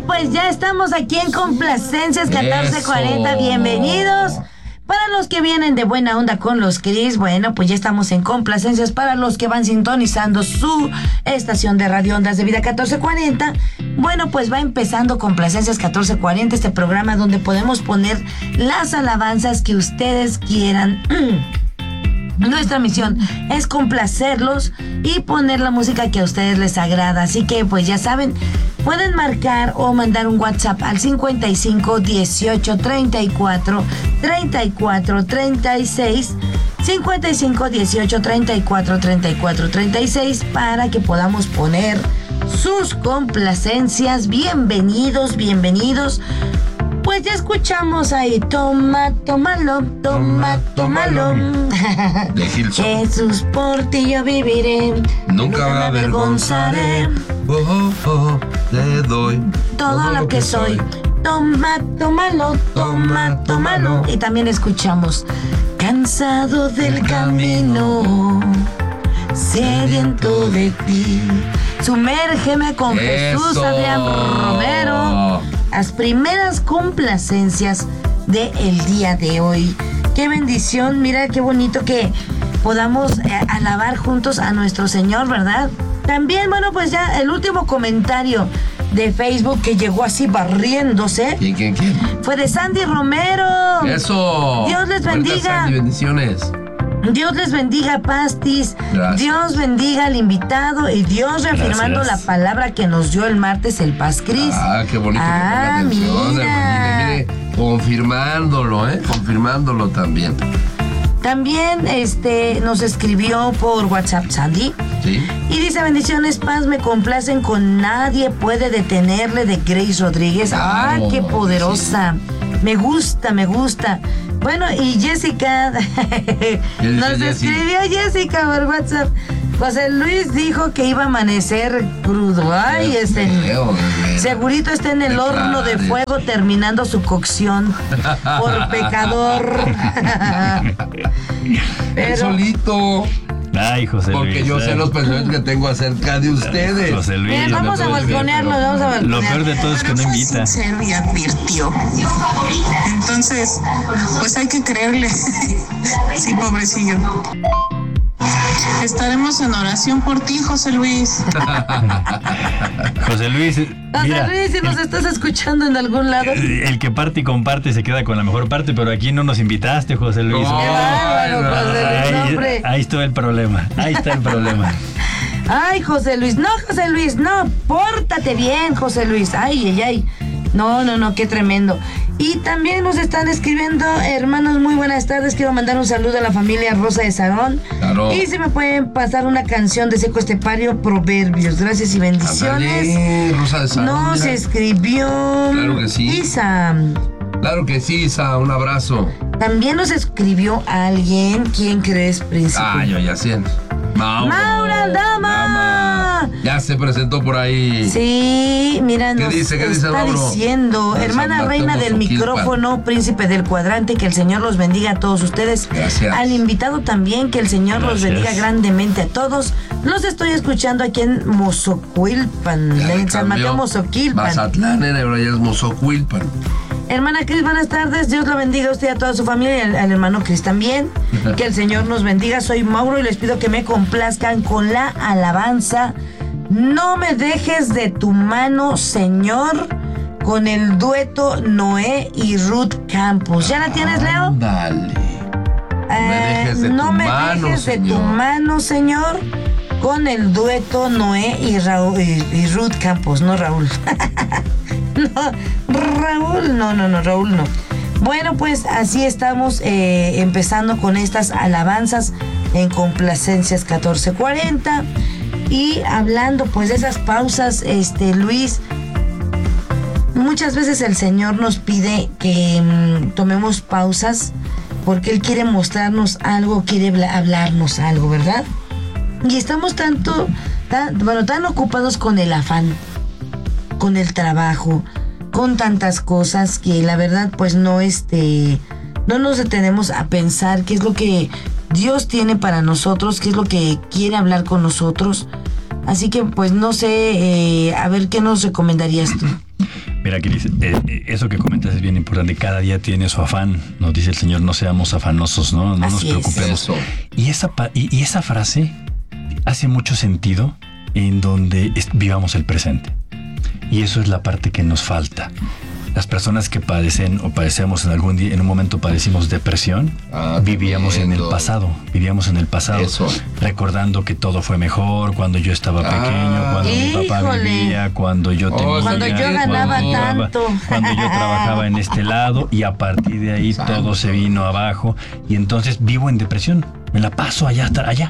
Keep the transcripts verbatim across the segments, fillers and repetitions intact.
pues ya estamos aquí en Complacencias catorce cuarenta. Bienvenidos. Para los que vienen de buena onda con los Cris, bueno, pues ya estamos en Complacencias. Para los que van sintonizando su estación de radio Ondas de Vida catorce cuarenta, bueno, pues va empezando Complacencias catorce cuarenta, este programa donde podemos poner las alabanzas que ustedes quieran. Nuestra misión es complacerlos y poner la música que a ustedes les agrada. Así que pues ya saben, pueden marcar o mandar un WhatsApp al cincuenta y cinco dieciocho treinta y cuatro treinta y cuatro treinta y seis, cincuenta y cinco dieciocho treinta y cuatro treinta y cuatro treinta y seis, para que podamos poner sus complacencias. Bienvenidos, bienvenidos. Pues ya escuchamos ahí, toma, tómalo, toma, tómalo. De Gilson. Jesús, por ti yo viviré, Nunca me avergonzaré. Oh, oh, oh, te doy todo, todo lo que soy. Toma, tómalo, toma, tómalo. Y también escuchamos, cansado del camino, sediento de ti. Sumérgeme con Eso. Jesús Adrián Romero. Las primeras complacencias del día de hoy. Qué bendición, mira qué bonito que podamos eh, alabar juntos a nuestro Señor, ¿verdad? También, bueno, pues ya el último comentario de Facebook que llegó así barriéndose. ¿Quién, quién, quién? Fue de Sandy Romero. Eso. Dios les Ahorita, bendiga. Sandy, bendiciones. Dios les bendiga, Pastis. Gracias. Dios bendiga al invitado y Dios reafirmando Gracias. la palabra que nos dio el martes el Paz Cris. Ah, qué bonito Ah, que ponga atención, mira. hermanita. Mire, confirmándolo, ¿eh? Confirmándolo también. También este nos escribió por WhatsApp Sandy. Sí. Y dice, bendiciones, Paz, me complacen con Nadie Puede Detenerle de Grace Rodríguez. ¡Ah, Claro, qué poderosa! Me gusta, me gusta. Bueno, y Jessica, ¿Qué dice nos Jessy? escribió Jessica por WhatsApp. José Luis dijo que iba a amanecer crudo. Ay, Qué ese feo, de veras. segurito está en el horno de Declares. fuego terminando su cocción por pecador. Él Pero solito. Ay, José Luis. Porque yo sé ay. los pensamientos que tengo acerca de ustedes. José Luis. Mira, vamos a todo el balconearlo, tiempo. vamos a balconearlo. Lo peor de todo es que no Fue invita. sincero y advirtió. Entonces, pues hay que creerle. Sí, pobrecillo. Estaremos en oración por ti, José Luis. José Luis, José mira, Luis, si nos estás escuchando en algún lado. el, el que parte y comparte se queda con la mejor parte, pero aquí no nos invitaste, José Luis. No. Qué bárbaro, Ay, José Luis, no, Ahí, hombre. ahí está el problema. Ahí está el problema. Ay, José Luis, no, José Luis, no, pórtate bien, José Luis. Ay, ay, ay. No, no, no, qué tremendo. Y también nos están escribiendo, hermanos, muy buenas tardes. Quiero mandar un saludo a la familia Rosa de Sarón. Claro. Y si me pueden pasar una canción de Seco Estepario, Proverbios. Gracias y bendiciones. Ándale, Rosa de Sarón, Nos mira. escribió Claro que sí. Isa. Claro que sí, Isa, un abrazo. También nos escribió alguien. ¿Quién crees, príncipe? Ah, yo ya siento. Mauro. ¡Maura Aldama! Ya se presentó por ahí. Sí, mira, ¿Qué nos dice? ¿Qué dice, está Mauro? diciendo, De San hermana Mateo, reina del Mozoquilpan. micrófono, príncipe del cuadrante, que el Señor los bendiga a todos ustedes. Gracias. Al invitado también, que el Señor los Gracias. bendiga grandemente a todos. Los estoy escuchando aquí en Mozocuilpan, Ya le en San Mateo cambió. Mozoquilpan. Mazatlán, era, ahora ya es Mozocuilpan. Hermana Cris, buenas tardes. Dios la bendiga a usted y a toda su familia y al, al hermano Cris también. Que el Señor nos bendiga. Soy Mauro y les pido que me complazcan con la alabanza. No me dejes de tu mano, Señor, con el dueto Noé y Ruth Campos. ¿Ya la tienes, Leo? Dale. Eh, dejes de no tu me mano, dejes de tu Señor. mano, Señor, con el dueto Noé y, Raúl, y, y Ruth Campos, no Raúl. No, Raúl, no, no, no, Raúl no. Bueno, pues así estamos eh, empezando con estas alabanzas en Complacencias catorce cuarenta y hablando pues de esas pausas, este Luis, muchas veces el Señor nos pide que mm, tomemos pausas porque Él quiere mostrarnos algo, quiere habla- hablarnos algo, ¿verdad? Y estamos tanto, tan, bueno, tan ocupados con el afán, con el trabajo, con tantas cosas que la verdad pues no este no nos detenemos a pensar qué es lo que Dios tiene para nosotros, qué es lo que quiere hablar con nosotros. Así que pues no sé, eh, a ver qué nos recomendarías tú. Mira, Cris, eh, eso que comentas es bien importante. Cada día tiene su afán. Nos dice el Señor, no seamos afanosos, ¿no? No Así nos preocupemos. Y esa, y, y esa frase hace mucho sentido en donde es, vivamos el presente. Y eso es la parte que nos falta. Las personas que padecen o padecemos en algún día, en un momento padecimos depresión, ah, vivíamos en el pasado, vivíamos en el pasado, Eso. recordando que todo fue mejor cuando yo estaba ah, pequeño, cuando híjole. mi papá vivía, cuando yo tenía, oh, cuando yo ganaba cuando tanto, cuando yo trabajaba en este lado, y a partir de ahí Santo. todo se vino abajo, y entonces vivo en depresión, me la paso allá hasta allá.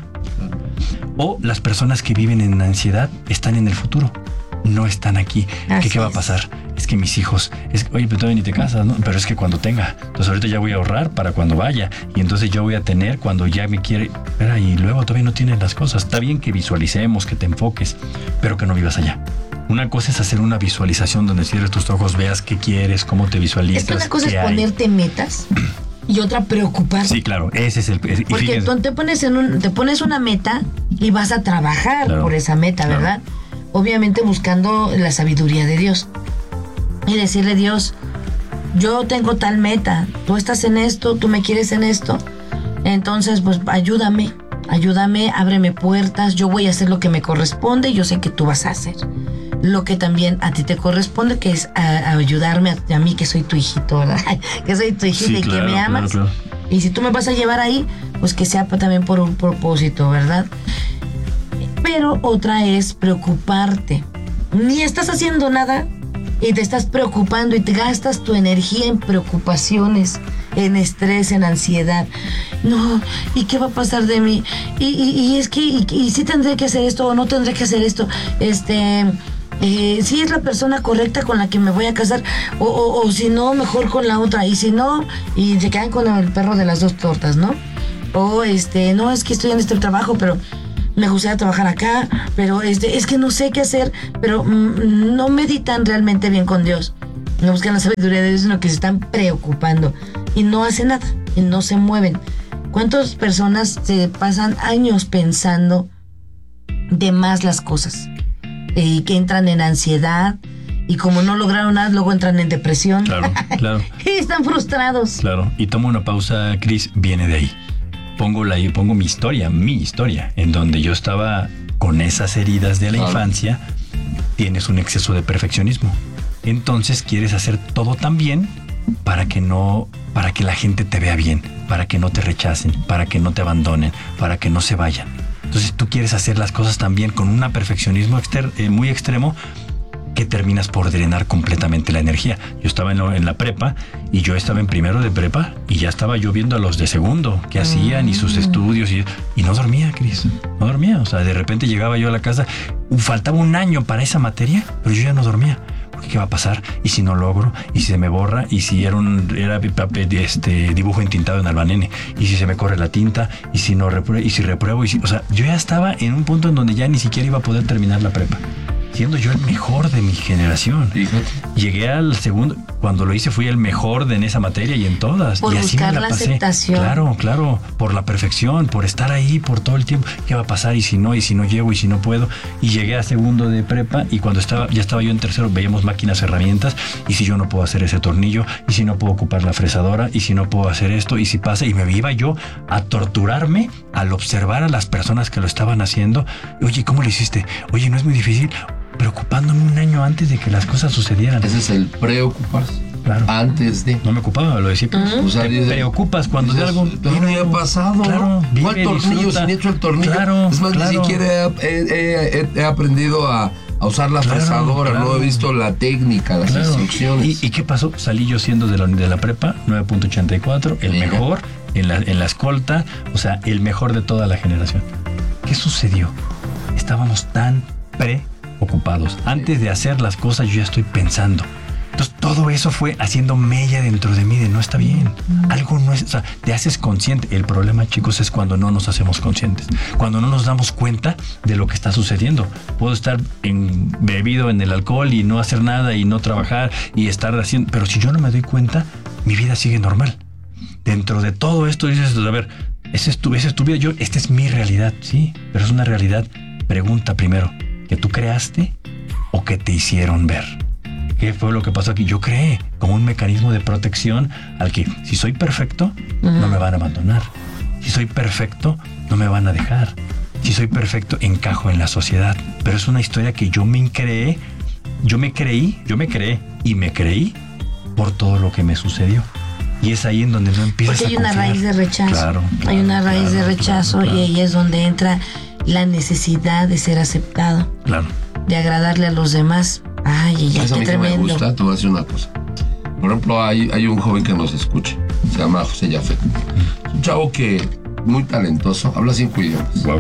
O las personas que viven en ansiedad están en el futuro, no están aquí. ¿Qué, ¿Qué va a pasar? Es que mis hijos, es, oye, pero todavía ni te casas, ¿no? Pero es que cuando tenga, entonces ahorita ya voy a ahorrar para cuando vaya, y entonces yo voy a tener cuando ya me quiere, espera, y luego todavía no tienes las cosas. Está bien que visualicemos, que te enfoques, pero que no vivas allá. Una cosa es hacer una visualización donde cierres tus ojos, veas qué quieres, cómo te visualizas. Es que una cosa es hay. ponerte metas y otra preocuparte. Sí, claro, ese es el... Es, Porque fíjense, tú te pones, en un, te pones una meta y vas a trabajar claro, por esa meta, claro. ¿verdad? Obviamente buscando la sabiduría de Dios. Y decirle, Dios, yo tengo tal meta, tú estás en esto, tú me quieres en esto, entonces pues ayúdame, ayúdame, ábreme puertas, yo voy a hacer lo que me corresponde, yo sé que tú vas a hacer lo que también a ti te corresponde, que es a, a ayudarme a, a mí que soy tu hijito, ¿verdad? Que soy tu hijita sí, y claro, que me amas. Claro, claro. Y si tú me vas a llevar ahí, pues que sea también por un propósito, ¿verdad? Pero otra es preocuparte. Ni estás haciendo nada y te estás preocupando y te gastas tu energía en preocupaciones, en estrés, en ansiedad. No, ¿y qué va a pasar de mí? Y, y, y es que, y, y sí tendré que hacer esto o no tendré que hacer esto. Este, eh, sí es la persona correcta con la que me voy a casar, o, o, o si no, mejor con la otra. Y si no, y se quedan con el perro de las dos tortas, ¿no? O este, no, es que estoy en este trabajo, pero me gustaría trabajar acá, pero este, es que no sé qué hacer, pero mm, no meditan realmente bien con Dios, no buscan la sabiduría de Dios, sino que se están preocupando y no hacen nada, y no se mueven. ¿Cuántas personas se pasan años pensando de más las cosas? Y que entran en ansiedad, y como no lograron nada, luego entran en depresión. Claro, claro. Y están frustrados. Claro, y tomo una pausa, Cris, viene de ahí. Pongo, la, pongo mi historia, mi historia, en donde yo estaba con esas heridas de la claro. infancia. Tienes un exceso de perfeccionismo. Entonces quieres hacer todo tan bien para que no, para que la gente te vea bien, para que no te rechacen, para que no te abandonen, para que no se vayan. Entonces tú quieres hacer las cosas tan bien con un perfeccionismo exter, eh, muy extremo, que terminas por drenar completamente la energía. Yo estaba en, lo, en la prepa y yo estaba en primero de prepa y ya estaba yo viendo a los de segundo qué hacían y sus estudios y, y no dormía, Cris, no dormía. O sea, de repente llegaba yo a la casa, faltaba un año para esa materia, pero yo ya no dormía. Porque ¿qué va a pasar? ¿Y si no logro? ¿Y si se me borra? ¿Y si era un era este dibujo entintado en albanene? ¿Y si se me corre la tinta? ¿Y si no repruebo? ¿Y si repruebo? ¿Y si, o sea, yo ya estaba en un punto en donde ya ni siquiera iba a poder terminar la prepa, siendo yo el mejor de mi generación. Fíjate. Llegué al segundo, cuando lo hice fui el mejor de en esa materia y en todas. Por y así buscar me la, la pasé. aceptación. Claro, claro, por la perfección, por estar ahí por todo el tiempo. ¿Qué va a pasar? ¿Y si no? ¿Y si no llego? ¿Y si no puedo? Y llegué a segundo de prepa y cuando estaba, ya estaba yo en tercero, veíamos máquinas, herramientas, y si yo no puedo hacer ese tornillo, y si no puedo ocupar la fresadora, y si no puedo hacer esto, y si pasa, y me iba yo a torturarme al observar a las personas que lo estaban haciendo. Oye, ¿cómo lo hiciste? Oye, ¿no es muy difícil? Preocupándome un año antes de que las cosas sucedieran. Ese es el preocuparse. Claro. Antes de. No me ocupaba, lo decía. Uh-huh. O sea, te dice, preocupas cuando de algo. Pero no había pasado. Claro. ¿Cuál tornillo? Si ni he hecho el tornillo. Claro, es más, claro. ni siquiera he, he, he, he aprendido a, a usar la claro, fresadora. Claro. No he visto la técnica, las claro. instrucciones. ¿Y, ¿Y qué pasó? Salí yo siendo de la, de la prepa, nueve punto ochenta y cuatro, el Mira. mejor en la, en la escolta, o sea, el mejor de toda la generación. ¿Qué sucedió? Estábamos tan pre ocupados. Antes de hacer las cosas yo ya estoy pensando. Entonces todo eso fue haciendo mella dentro de mí de no está bien. Algo no es, o sea, te haces consciente. El problema, chicos, es cuando no nos hacemos conscientes. Cuando no nos damos cuenta de lo que está sucediendo. Puedo estar en, bebido en el alcohol y no hacer nada y no trabajar y estar haciendo, pero si yo no me doy cuenta, mi vida sigue normal. Dentro de todo esto dices, a ver, esa es tu, esa es tu vida. Yo, esta es mi realidad, sí, pero es una realidad. Pregunta primero, ¿que tú creaste o que te hicieron ver? ¿qué fue lo que pasó aquí? Yo creé como un mecanismo de protección al que si soy perfecto, uh-huh. no me van a abandonar. Si soy perfecto, no me van a dejar. Si soy perfecto, encajo en la sociedad. Pero es una historia que yo me creé, yo me creí, yo me creé y me creí por todo lo que me sucedió. Y es ahí en donde no empiezas a Porque hay una confiar. raíz de rechazo. Claro, claro, hay una raíz claro, de rechazo claro, claro. y ahí es donde entra la necesidad de ser aceptado. Claro. De agradarle a los demás. Ay, ay, ay, Eso a qué mí que tremendo. me gusta, te voy a decir una cosa. Por ejemplo, hay, hay un joven que nos escucha, se llama José Jafet. Es un chavo que muy talentoso, habla cinco idiomas. Wow.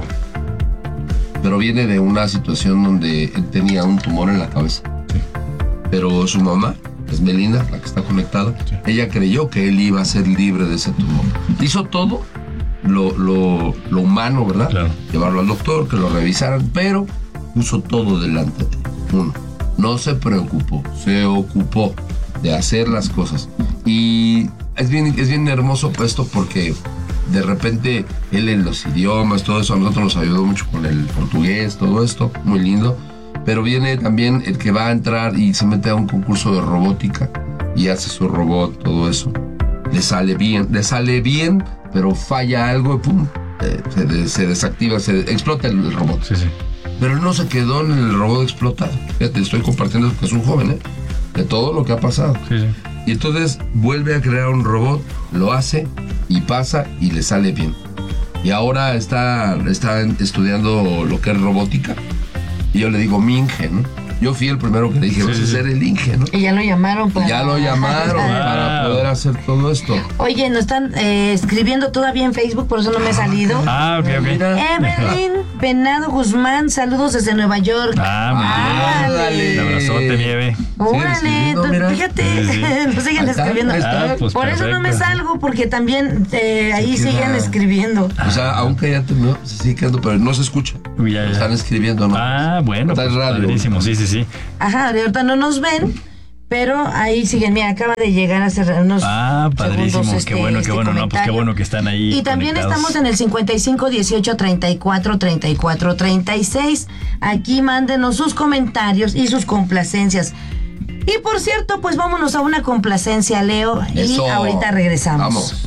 Pero viene de una situación donde él tenía un tumor en la cabeza. Sí. Pero su mamá, es Melinda, la que está conectada, sí. ella creyó que él iba a ser libre de ese tumor. Hizo todo lo, lo, lo humano, ¿verdad? Claro. Llevarlo al doctor, que lo revisaran, pero puso todo delante de él. Uno, no se preocupó, se ocupó de hacer las cosas. Y es bien, es bien hermoso esto porque de repente él en los idiomas, todo eso, a nosotros nos ayudó mucho con el portugués, todo esto, muy lindo. Pero viene también el que va a entrar y se mete a un concurso de robótica y hace su robot, todo eso. Le sale bien, le sale bien, pero falla algo y pum, eh, se, se desactiva, se explota el, el robot. Sí, sí. Pero él no se quedó en el robot explotado. Fíjate, estoy compartiendo que es un joven, ¿eh? De todo lo que ha pasado. Sí, sí. Y entonces vuelve a crear un robot, lo hace y pasa y le sale bien. Y ahora está, está estudiando lo que es robótica. Y yo le digo, mi Inge, ¿no? Yo fui el primero que le dije, Sí, vas sí, a ser sí. el Inge, ¿no? Y ya lo llamaron para... Ya lo llamaron para poder hacer todo esto. Oye, nos están eh, escribiendo todavía en Facebook, por eso no me he salido. Ah, ok, ok. Mira. Evelyn Venado Guzmán, saludos desde Nueva York. Ah, muy Ándale. bien. Un abrazote, nieve. Órale, escribiendo, tú- mira. fíjate, Sí, sí. nos siguen Ahí está, escribiendo. ahí está. Ah, pues Por eso no me perfecto. salgo, porque también eh, ahí Se queda- siguen escribiendo. O sea, aunque ya terminó, se sigue quedando, pero no se escucha. Uy, ya, Lo ya. están escribiendo, ¿no? Ah, bueno. Está en Pues, radio. padrísimo, sí, sí, sí. Ajá, de ahorita no nos ven, pero ahí siguen. Mira, acaba de llegar hace unos Ah, padrísimo. segundos Qué este- bueno, qué este bueno. No, pues qué comentario. bueno que están ahí. Y también conectados. estamos en el cincuenta y cinco dieciocho treinta y cuatro treinta y cuatro treinta y seis. Aquí mándenos sus comentarios y sus complacencias. Y por cierto, pues vámonos a una complacencia, Leo, y Eso. ahorita regresamos. Vamos.